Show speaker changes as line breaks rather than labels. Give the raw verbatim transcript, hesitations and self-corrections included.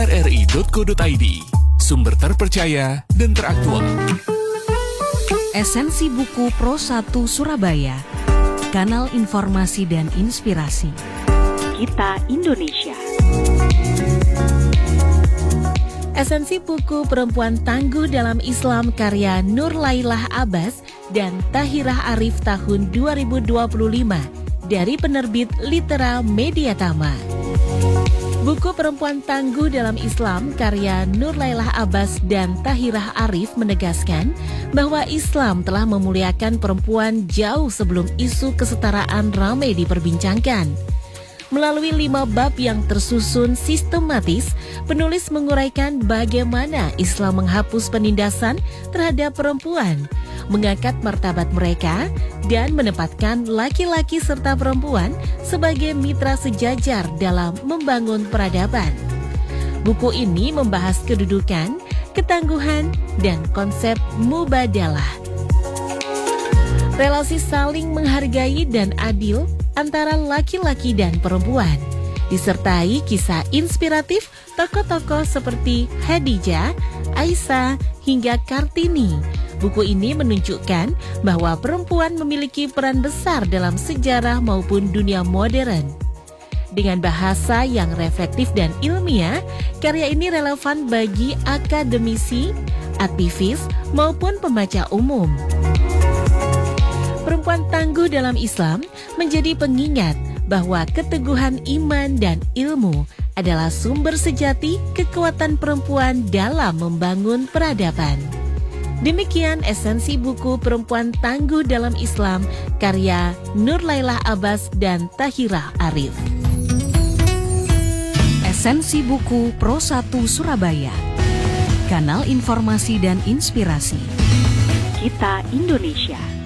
r r i titik co titik i d, sumber terpercaya dan teraktual.
Esensi Buku Pro satu Surabaya, kanal informasi dan inspirasi. Kita Indonesia. Esensi buku Perempuan Tangguh dalam Islam karya Nur Lailah Abbas dan Tahirah Arif tahun dua ribu dua puluh lima dari penerbit Litera Mediatama. Buku Perempuan Tangguh dalam Islam karya Nur Lailah Abbas dan Tahirah Arif menegaskan bahwa Islam telah memuliakan perempuan jauh sebelum isu kesetaraan ramai diperbincangkan. Melalui lima bab yang tersusun sistematis, penulis menguraikan bagaimana Islam menghapus penindasan terhadap perempuan, mengangkat martabat mereka, dan menempatkan laki-laki serta perempuan sebagai mitra sejajar dalam membangun peradaban. Buku ini membahas kedudukan, ketangguhan, dan konsep mubadalah. Relasi saling menghargai dan adil antara laki-laki dan perempuan, disertai kisah inspiratif tokoh-tokoh seperti Khadijah, Aisyah, hingga Kartini. Buku ini menunjukkan bahwa perempuan memiliki peran besar dalam sejarah maupun dunia modern. Dengan bahasa yang reflektif dan ilmiah, karya ini relevan bagi akademisi, aktivis, maupun pembaca umum. Perempuan Tangguh dalam Islam menjadi pengingat bahwa keteguhan iman dan ilmu adalah sumber sejati kekuatan perempuan dalam membangun peradaban. Demikian esensi buku Perempuan Tangguh dalam Islam karya Nur Lailah Abbas dan Tahirah Arif. Esensi Buku Pro satu Surabaya, kanal informasi dan inspirasi. Kita Indonesia.